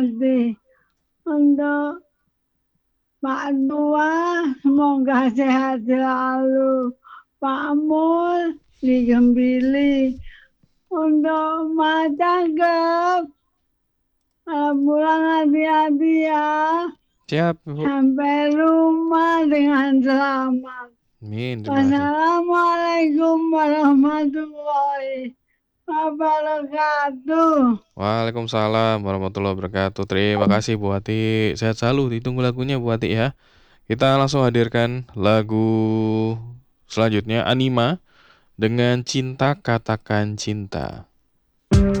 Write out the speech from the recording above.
untuk Pak Tua, semoga sehat selalu. Pak Mul, digembili. Untuk Mak Cakep, pulang hati-hati ya. Siap, Bu. Sampai rumah dengan selamat. Amin, terima kasih. Wassalamualaikum warahmatullahi wabarakatuh. Waalaikumsalam warahmatullahi wabarakatuh. Terima kasih Bu Ati. Sehat selalu. Ditunggu lagunya Bu Ati ya. Kita langsung hadirkan lagu selanjutnya Anima dengan Cinta Katakan Cinta.